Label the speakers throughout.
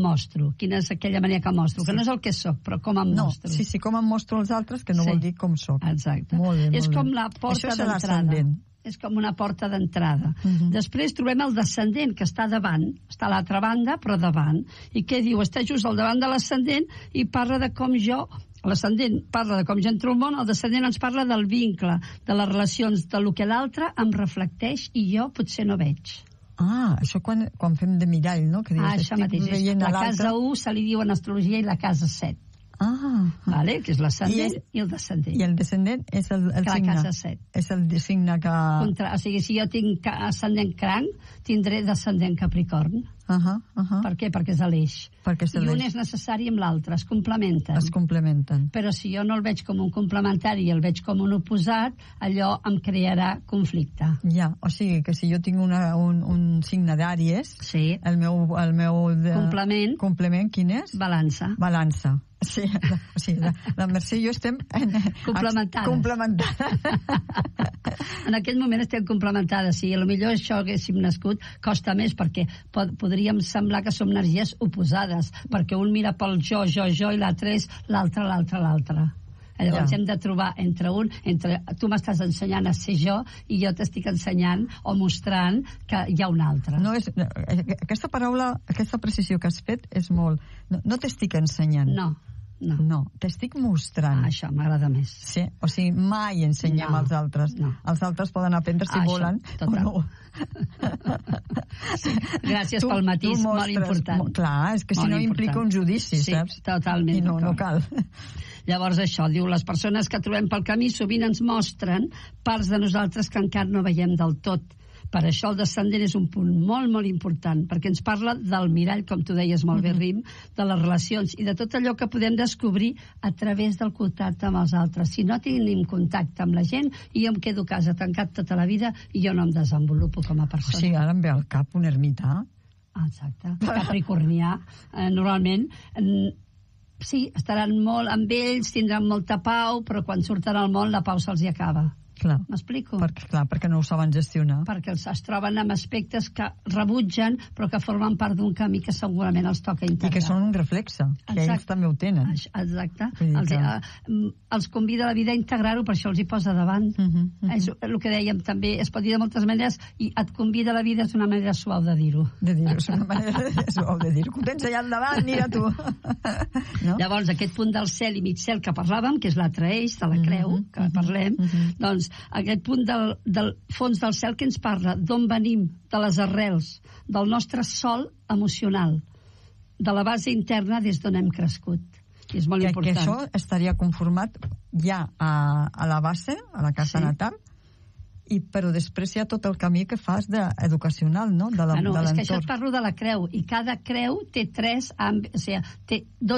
Speaker 1: mostro, quina és aquella manera que mostro, que no és el que soc, però com em mostro.
Speaker 2: Sí, com em mostro als altres, que no vol dir com soc.
Speaker 1: Exacte.
Speaker 2: Molt bé,
Speaker 1: és com la porta d'entrada. És com una porta d'entrada. Després trobem el descendent, que està davant, està a l'altra banda, però davant. I què diu? Està just al davant de l'ascendent i parla de com jo... L'ascendent parla de com jo entro al món, el descendent ens parla del vincle, de les relacions, de lo que l'altre em reflecteix i jo potser no veig.
Speaker 2: Això quan fem de mirall, no? Que dius,
Speaker 1: això mateix. La casa 1 se li diu en astrologia i la casa 7. Vale? Que és l'ascendent i el descendent.
Speaker 2: I el descendent és el signe.
Speaker 1: La casa 7.
Speaker 2: És el signe que...
Speaker 1: O sigui, si jo tinc ascendent cranc, tindré descendent capricorn. Per què? Perquè és l'eix. I un és necessari amb l'altre, es complementen.
Speaker 2: Es complementen.
Speaker 1: Però si jo no el veig com un complementari i el veig com un oposat, allò em crearà conflicte.
Speaker 2: Ja, o sigui que si jo tinc un signe d'Àries, el meu complement quin és?
Speaker 1: Balança.
Speaker 2: Balança. Sí, o sigui, la Mercè i jo estem complementades.
Speaker 1: En aquest moment estem complementades. Si potser això haguéssim nascut costa més, perquè podríem semblar que som energies oposades, perquè un mira pel jo i l'altre és l'altre. Llavors hem de trobar entre tu m'estàs ensenyant a ser jo i jo t'estic ensenyant o mostrant que hi ha un altre.
Speaker 2: Aquesta paraula, aquesta precisió que has fet és molt... No t'estic ensenyant. No, t'estic mostrant.
Speaker 1: Això m'agrada més.
Speaker 2: Sí, o sigui, mai ensenyem als altres. Els altres poden aprendre si volen o no.
Speaker 1: Gràcies pel matís, molt important.
Speaker 2: Clar, és que si no implica un judici, saps?
Speaker 1: Sí, totalment.
Speaker 2: I no cal.
Speaker 1: Llavors això, diu, les persones que trobem pel camí sovint ens mostren parts de nosaltres que encara no veiem del tot. Per això el descendent és un punt molt, molt important, perquè ens parla del mirall, com tu deies molt bé, Rim, de les relacions i de tot allò que podem descobrir a través del contacte amb els altres. Si no tenim contacte amb la gent, i jo em quedo a casa tancat tota la vida i jo no em desenvolupo com a persona.
Speaker 2: O sigui, ara em ve al cap un ermità.
Speaker 1: Exacte, capricornià. Normalment... Sí, estaran molt amb ells, tindran molta pau, però quan surten al món la pau se'ls hi acaba. M'explico?
Speaker 2: Perquè no ho saben gestionar.
Speaker 1: Perquè es troben amb aspectes que rebutgen, però que formen part d'un camí que segurament els toca integrar.
Speaker 2: I que són un reflexe, que ells també ho tenen.
Speaker 1: Exacte. Els convida la vida a integrar-ho, per això els hi posa davant. És el que dèiem també, es pot dir de moltes maneres, i et convida la vida és una manera suau de dir-ho.
Speaker 2: És una manera suau de dir-ho. Que ho tens allà al davant, mira tu.
Speaker 1: Llavors, aquest punt del cel i mig cel que parlàvem, que és l'altre eix de la creu, que parlem, doncs aquest punt del fons del cel que ens parla d'on venim, de les arrels, del nostre sol emocional, de la base interna des d'on hem crescut. I és molt important.
Speaker 2: Que això estaria conformat ja a la base, a la casa natal, però després hi ha tot el camí que fas educacional, no? De l'entorn.
Speaker 1: És que això et parlo de la creu, i cada creu té 3 àmbits, o sigui, té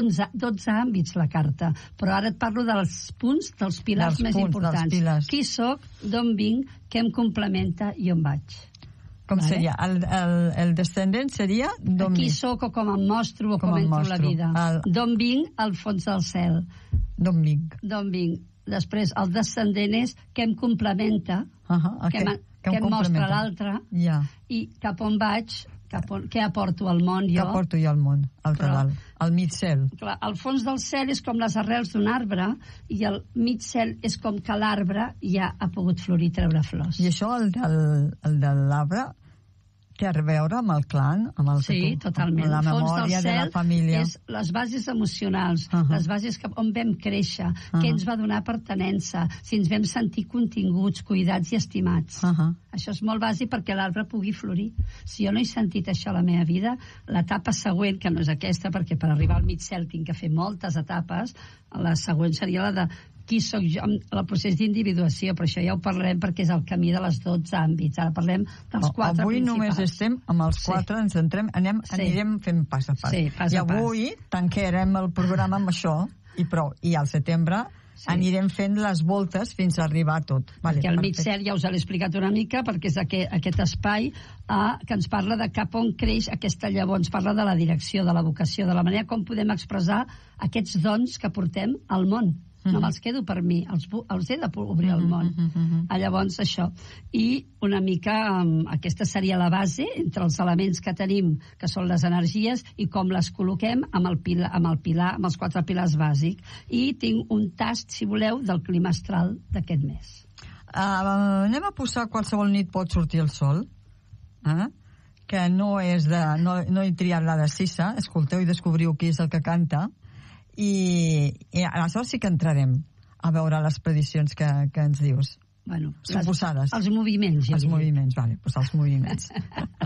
Speaker 1: 12 àmbits la carta, però ara et parlo dels punts, dels pilars més importants. Qui soc, d'on vinc, què em complementa i on vaig.
Speaker 2: Com seria? El descendent seria d'on vinc?
Speaker 1: Qui soc o com em mostro o com entro la vida. D'on vinc, al fons del cel.
Speaker 2: D'on vinc.
Speaker 1: Després, el descendent és què em complementa, què em mostra l'altre, i cap on vaig, què aporto al món jo.
Speaker 2: Què aporto jo al món, al mig cel.
Speaker 1: Clar, el fons del cel és com les arrels d'un arbre, i el mig cel és com que l'arbre ja ha pogut florir i treure flors.
Speaker 2: I això, el de l'arbre, té a veure amb el clan,
Speaker 1: totalment.
Speaker 2: La memòria de la família.
Speaker 1: És les bases emocionals, les bases on vam créixer, què ens va donar pertinença, si ens vam sentir continguts, cuidats i estimats. Això és molt bàsic perquè l'arbre pugui florir. Si jo no he sentit això a la meva vida, l'etapa següent, que no és aquesta, perquè per arribar al mig cel tinc que fer moltes etapes, la següent seria la de qui sóc jo, el procés d'individuació, però això ja ho parlarem perquè és el camí de les 12 àmbits. Ara parlem dels 4
Speaker 2: avui
Speaker 1: principals.
Speaker 2: Només estem amb els 4, ens entrem, anirem fent pas a pas. I avui tancarem el programa amb això, i prou. I al setembre anirem fent les voltes fins a arribar a tot.
Speaker 1: Perquè el mig cel ja us l'he explicat una mica, perquè és aquest espai que ens parla de cap on creix aquesta llavor, ens parla de la direcció, de la vocació, de la manera com podem expressar aquests dons que portem al món. no me'ls quedo per mi, els he d'obrir al món. Llavors, això. I una mica aquesta seria la base entre els elements que tenim, que són les energies, i com les col·loquem amb els 4 pilars bàsics. I tinc un tast, si voleu, del clima astral d'aquest mes.
Speaker 2: Anem a posar qualsevol nit pot sortir el sol, que no he triat la de Sisa. Escolteu i descobriu qui és el que canta, i aleshores sí que entrarem a veure les prediccions que ens dius.
Speaker 1: Bueno,
Speaker 2: suposades.
Speaker 1: Els moviments,
Speaker 2: els moviments, vale, doncs els moviments.